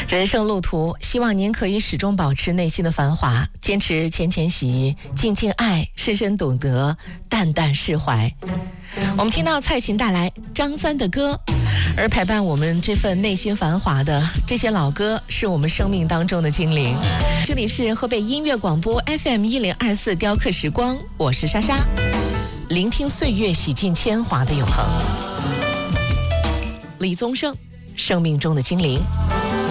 人生路途，希望您可以始终保持内心的繁华，坚持浅浅喜，静静爱，深深懂得，淡淡释怀。我们听到蔡琴带来张三的歌，而陪伴我们这份内心繁华的这些老歌，是我们生命当中的精灵。这里是河北音乐广播 FM1024雕刻时光，我是莎莎，聆听岁月洗尽铅华的永恒。李宗盛，生命中的精灵。